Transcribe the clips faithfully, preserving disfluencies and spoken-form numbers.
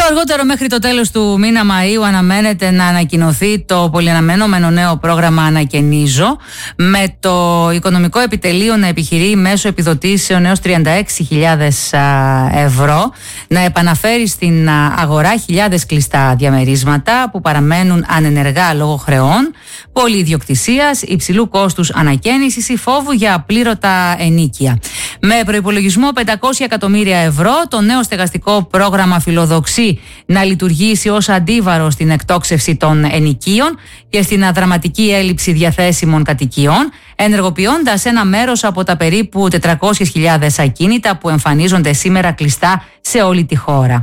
αργότερο μέχρι το τέλος του μήνα Μαΐου αναμένεται να ανακοινωθεί το πολυαναμενόμενο νέο πρόγραμμα Ανακαινίζω, με το Οικονομικό Επιτελείο να επιχειρεί μέσω επιδοτήσεων έως τριάντα έξι χιλιάδες ευρώ να επαναφέρει στην αγορά χιλιάδες κλειστά διαμερίσματα που παραμένουν ανενεργά λόγω χρεών, πολυιδιοκτησίας, υψηλού κόστους ανακαίνησης ή φόβου για απλήρωτα ενοίκια. Με προϋπολογισμό πεντακόσια εκατομμύρια ευρώ, το νέο στεγαστικό πρόγραμμα φιλοδοξεί να λειτουργήσει ως αντίβαρο στην εκτόξευση των ενοικίων και στην αδραματική έλλειψη διαθέσιμων κατοικιών, ενεργοποιώντας ένα μέρος από τα περίπου τετρακόσιες χιλιάδες ακίνητα που εμφανίζονται σήμερα κλειστά σε όλη τη χώρα.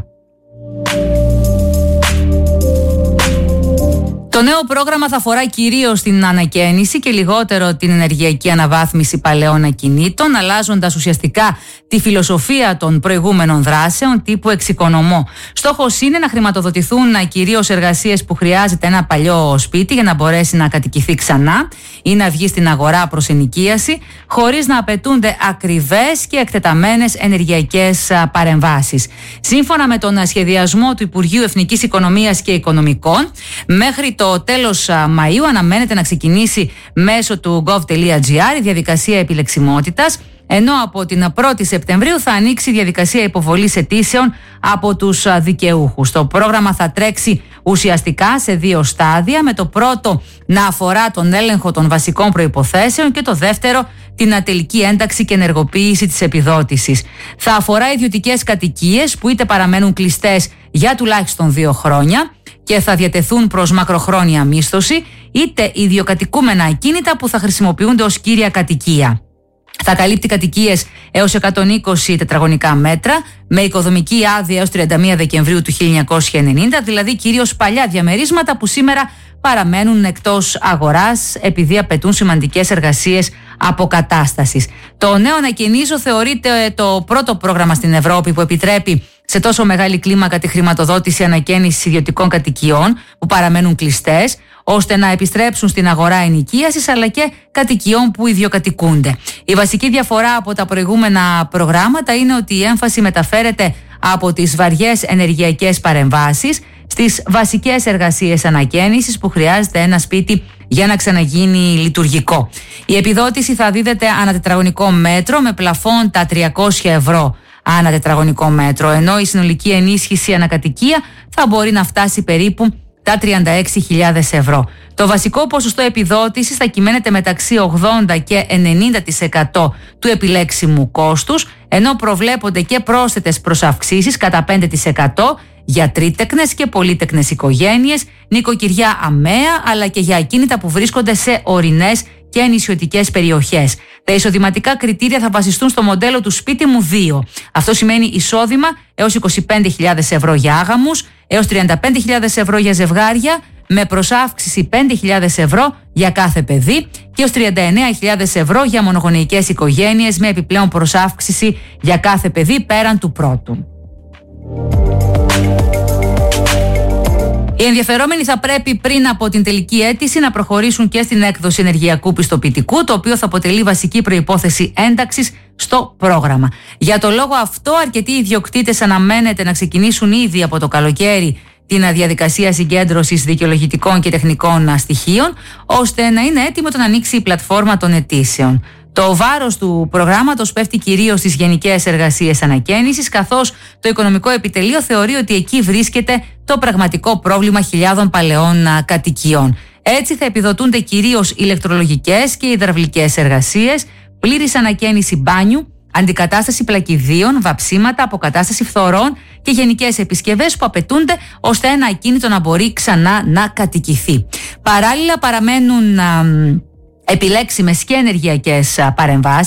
Το νέο πρόγραμμα θα αφορά κυρίως την ανακαίνιση και λιγότερο την ενεργειακή αναβάθμιση παλαιών ακινήτων, αλλάζοντας ουσιαστικά τη φιλοσοφία των προηγούμενων δράσεων τύπου εξοικονομώ. Στόχος είναι να χρηματοδοτηθούν κυρίως εργασίες που χρειάζεται ένα παλιό σπίτι για να μπορέσει να κατοικηθεί ξανά ή να βγει στην αγορά προς ενοικίαση, χωρίς να απαιτούνται ακριβές και εκτεταμένες ενεργειακές παρεμβάσεις. Σύμφωνα με τον σχεδιασμό του Υπουργείου Εθνικής Οικονομίας και Οικονομικών, μέχρι το Το τέλος Μαΐου αναμένεται να ξεκινήσει μέσω του gov.gr η διαδικασία επιλεξιμότητας, ενώ από την πρώτη Σεπτεμβρίου θα ανοίξει η διαδικασία υποβολής αιτήσεων από τους δικαιούχους. Το πρόγραμμα θα τρέξει ουσιαστικά σε δύο στάδια, με το πρώτο να αφορά τον έλεγχο των βασικών προϋποθέσεων και το δεύτερο την τελική ένταξη και ενεργοποίηση της επιδότησης. Θα αφορά ιδιωτικές κατοικίες που είτε παραμένουν κλειστές για τουλάχιστον δύο χρόνια και θα διατεθούν προς μακροχρόνια μίσθωση, είτε ιδιοκατοικούμενα ακίνητα που θα χρησιμοποιούνται ως κύρια κατοικία. Θα καλύπτει κατοικίες έως εκατόν είκοσι τετραγωνικά μέτρα, με οικοδομική άδεια έως τριάντα μία Δεκεμβρίου του χίλια εννιακόσια ενενήντα, δηλαδή κυρίως παλιά διαμερίσματα που σήμερα παραμένουν εκτός αγοράς επειδή απαιτούν σημαντικές εργασίες αποκατάστασης. Το νέο Ανακαινίζω θεωρείται το πρώτο πρόγραμμα στην Ευρώπη που επιτρέπει σε τόσο μεγάλη κλίμακα τη χρηματοδότηση ανακαίνησης ιδιωτικών κατοικιών που παραμένουν κλειστές, ώστε να επιστρέψουν στην αγορά ενοικίασης αλλά και κατοικιών που ιδιοκατοικούνται. Η βασική διαφορά από τα προηγούμενα προγράμματα είναι ότι η έμφαση μεταφέρεται από τις βαριές ενεργειακές παρεμβάσεις στις βασικές εργασίες ανακαίνησης που χρειάζεται ένα σπίτι για να ξαναγίνει λειτουργικό. Η επιδότηση θα δίδεται ανά τετραγωνικό μέτρο με πλαφόν τα τριακόσια ευρώ ανά τετραγωνικό μέτρο, ενώ η συνολική ενίσχυση ανακατοικία θα μπορεί να φτάσει περίπου τα τριάντα έξι χιλιάδες ευρώ. Το βασικό ποσοστό επιδότησης θα κυμαίνεται μεταξύ ογδόντα και ενενήντα τοις εκατό του επιλέξιμου κόστους, ενώ προβλέπονται και πρόσθετες προσαυξήσεις κατά πέντε τοις εκατό για τρίτεκνες και πολύτεκνες οικογένειες, νοικοκυριά αμαία, αλλά και για ακίνητα που βρίσκονται σε ορεινές και νησιωτικές περιοχές. Τα εισοδηματικά κριτήρια θα βασιστούν στο μοντέλο του σπίτι μου δύο. Αυτό σημαίνει εισόδημα έως είκοσι πέντε χιλιάδες ευρώ για άγαμους, έως τριάντα πέντε χιλιάδες ευρώ για ζευγάρια, με προσάυξηση πέντε χιλιάδες ευρώ για κάθε παιδί και έως τριάντα εννέα χιλιάδες ευρώ για μονογονεϊκές οικογένειες, με επιπλέον προσάυξηση για κάθε παιδί πέραν του πρώτου. Οι ενδιαφερόμενοι θα πρέπει πριν από την τελική αίτηση να προχωρήσουν και στην έκδοση ενεργειακού πιστοποιητικού, το οποίο θα αποτελεί βασική προϋπόθεση ένταξης στο πρόγραμμα. Για το λόγο αυτό, αρκετοί ιδιοκτήτες αναμένεται να ξεκινήσουν ήδη από το καλοκαίρι την διαδικασία συγκέντρωσης δικαιολογητικών και τεχνικών στοιχείων, ώστε να είναι έτοιμο το να ανοίξει η πλατφόρμα των αιτήσεων. Το βάρος του προγράμματος πέφτει κυρίως στις γενικές εργασίες ανακαίνησης, καθώς το Οικονομικό Επιτελείο θεωρεί ότι εκεί βρίσκεται το πραγματικό πρόβλημα χιλιάδων παλαιών κατοικιών. Έτσι θα επιδοτούνται κυρίως ηλεκτρολογικές και υδραυλικές εργασίες, πλήρης ανακαίνιση μπάνιου, αντικατάσταση πλακιδίων, βαψίματα, αποκατάσταση φθορών και γενικές επισκευές που απαιτούνται ώστε ένα ακίνητο να μπορεί ξανά να κατοικηθεί. Παράλληλα παραμένουν α, επιλέξιμες και ενεργειακές παρεμβάσεις